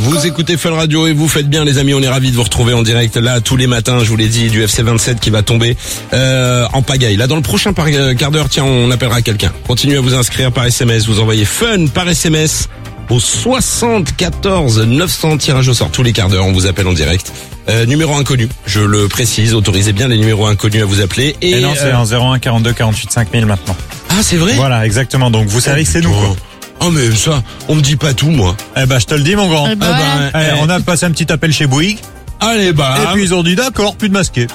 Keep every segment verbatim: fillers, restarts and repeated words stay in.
Vous écoutez Fun Radio et vous faites bien les amis, on est ravis de vous retrouver en direct là tous les matins, je vous l'ai dit, du F C vingt-sept qui va tomber euh, en pagaille. Là dans le prochain par, euh, quart d'heure, tiens, on appellera quelqu'un. Continuez à vous inscrire par S M S, vous envoyez Fun par S M S au soixante-quatorze neuf cents, tirage au sort tous les quarts d'heure, on vous appelle en direct. Euh, numéro inconnu, je le précise, autorisez bien les numéros inconnus à vous appeler. Et, et non, c'est euh... en zéro un quarante-deux quarante-huit cinq mille maintenant. Ah, c'est vrai? Voilà, exactement, donc vous savez oh, que c'est nous, quoi. Oh mais ça, on me dit pas tout moi. Eh ben je te le dis mon grand. Eh ben, ah ben, Allez, eh. on a passé un petit appel chez Bouygues. Allez bah. Et puis ils ont dit d'accord, plus de masqué.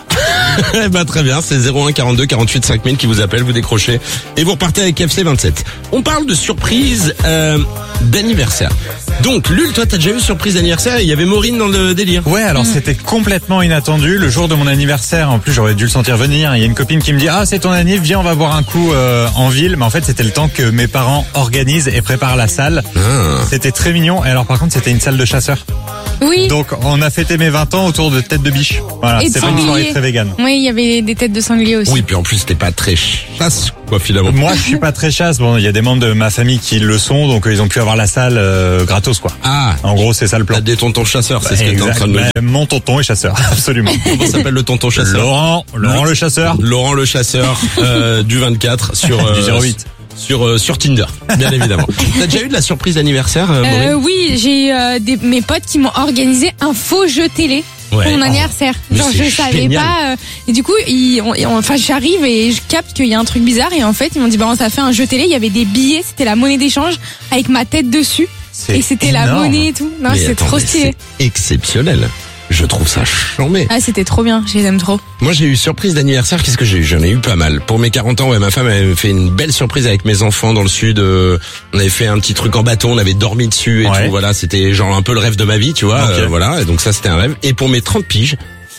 Eh ben très bien, c'est zéro un quarante-deux quarante-huit cinq mille qui vous appelle, vous décrochez et vous repartez avec F C vingt-sept. On parle de surprise euh, d'anniversaire. Donc Lul, toi t'as déjà eu surprise d'anniversaire, il y avait Maureen dans le délire. Ouais, alors mmh. c'était complètement inattendu. Le jour de mon anniversaire, en plus j'aurais dû le sentir venir. Il y a une copine qui me dit ah c'est ton anniv, viens on va boire un coup euh, en ville. Mais en fait c'était le temps que mes parents organisent et préparent la salle. Ah. C'était très mignon. Et alors par contre c'était une salle de chasseurs. Oui. Donc on a fêté mes vingt ans autour de têtes de biche. Voilà, c'est pas une soirée très végane. Oui, il y avait des têtes de sanglier aussi. Oui, puis en plus c'était pas très chasse quoi finalement. Moi je suis pas très chasse. Bon, il y a des membres de ma famille qui le sont, donc euh, ils ont pu avoir la salle euh, gratos quoi. Ah. En gros c'est ça le plan. T'as des tontons chasseurs, c'est bah, ce que t'es en train de me dire. Bah, mon tonton est chasseur, absolument. Comment s'appelle le tonton chasseur? Laurent, Laurent le chasseur. Laurent le chasseur euh, du vingt-quatre sur euh, du zéro huit. Sur euh, sur Tinder, bien évidemment. T'as déjà eu de la surprise d'anniversaire, euh, euh, Oui, j'ai euh, des, mes potes qui m'ont organisé un faux jeu télé. Ouais. Pour mon anniversaire. Oh, genre je savais génial. pas euh, et du coup ils, on, on, enfin j'arrive et je capte qu'il y a un truc bizarre et en fait ils m'ont dit bah on t'a fait un jeu télé, il y avait des billets, c'était la monnaie d'échange avec ma tête dessus et c'était énorme. La monnaie et tout. Non, c'est trop stylé. C'est exceptionnel. Je trouve ça chambé. Ah, c'était trop bien, je les aime trop. Moi, j'ai eu surprise d'anniversaire, qu'est-ce que j'ai eu? J'en ai eu pas mal. Pour mes quarante ans, ouais, ma femme avait fait une belle surprise avec mes enfants dans le sud. Euh, on avait fait un petit truc en bateau, on avait dormi dessus et ouais. tout, voilà, c'était genre un peu le rêve de ma vie, tu vois, okay. euh, voilà, et donc ça c'était un rêve. Et pour mes trente piges,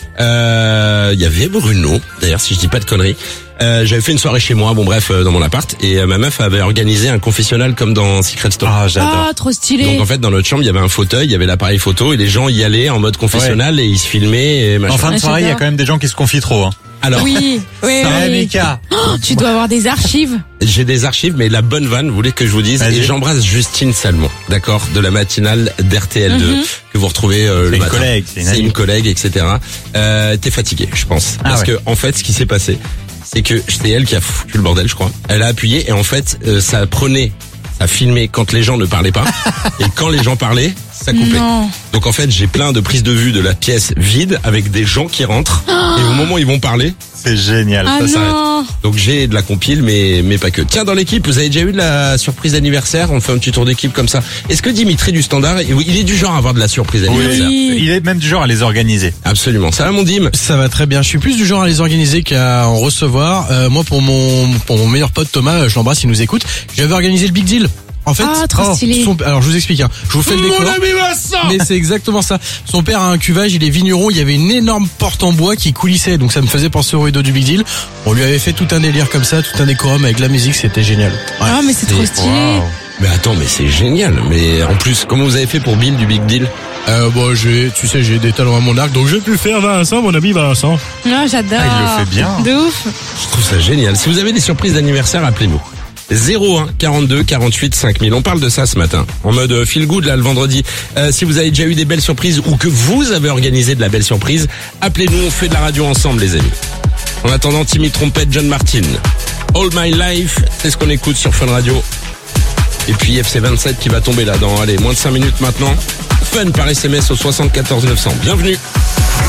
euh, il y avait Bruno, d'ailleurs si je dis pas de conneries. Euh, j'avais fait une soirée chez moi, bon bref, euh, dans mon appart, et euh, ma meuf avait organisé un confessionnal comme dans Secret Story. Ah, j'adore. Ah, trop stylé. Donc en fait, dans notre chambre, il y avait un fauteuil, il y avait l'appareil photo, et les gens y allaient en mode confessionnal ouais. et ils se filmaient. Et machin. En fin de soirée, il y a quand même des gens qui se confient trop. Hein. Alors, oui, oui, oui. Mika. Oh, tu dois avoir des archives. J'ai des archives, mais la bonne vanne, vous voulez que je vous dise, et j'embrasse Justine Salmon, d'accord, de la matinale d'R T L deux, mm-hmm. que vous retrouvez euh, le une matin. Collègue, c'est une, c'est une collègue, et cetera. Euh, t'es fatigué, je pense, ah parce ouais. que en fait, ce qui s'est passé, c'est que c'est elle qui a foutu le bordel, je crois. Elle a appuyé et en fait, euh, ça prenait, ça filmait quand les gens ne parlaient pas, et quand les gens parlaient, ça coupait. Non. Donc en fait, j'ai plein de prises de vue de la pièce vide avec des gens qui rentrent oh. et au moment où ils vont parler, c'est génial. Ah ça s'arrête. Non. Donc j'ai de la compile, mais mais pas que. Tiens, dans l'équipe, vous avez déjà eu de la surprise d'anniversaire? On fait un petit tour d'équipe comme ça. Est-ce que Dimitri du Standard, il est du genre à avoir de la surprise d'anniversaire? Oui. Il est même du genre à les organiser. Absolument. Ça va, mon Dim? Ça va très bien. Je suis plus du genre à les organiser qu'à en recevoir. Euh, moi, pour mon pour mon meilleur pote Thomas, je l'embrasse, il nous écoute. J'avais organisé le Big Deal. En fait, ah, trop stylé. Son, alors je vous explique, hein, je vous fais le décor. Mon ami Vincent. Mais c'est exactement ça. Son père a un cuvage, il est vigneron, il y avait une énorme porte en bois qui coulissait, donc ça me faisait penser au rideau du Big Deal. On lui avait fait tout un délire comme ça, tout un décorum avec la musique, c'était génial. Ouais, ah mais c'est trop stylé. Wow. Mais attends, mais c'est génial. Mais en plus, comment vous avez fait pour Bill du Big Deal? Euh, bon, j'ai, tu sais, j'ai des talons à mon arc, donc j'ai pu faire Vincent, mon ami Vincent. Non, j'adore. Ah, il le fait bien. De ouf. Je trouve ça génial. Si vous avez des surprises d'anniversaire, appelez-nous. zéro un quarante-deux quarante-huit cinq mille. On parle de ça ce matin, en mode feel good là le vendredi. Euh, si vous avez déjà eu des belles surprises ou que vous avez organisé de la belle surprise, appelez-nous, on fait de la radio ensemble les amis. En attendant, Timmy Trompette, John Martin, All My Life, c'est ce qu'on écoute sur Fun Radio. Et puis F C vingt-sept qui va tomber là dans, allez, moins de cinq minutes maintenant. Fun par S M S au soixante-quatorze neuf cents. Bienvenue.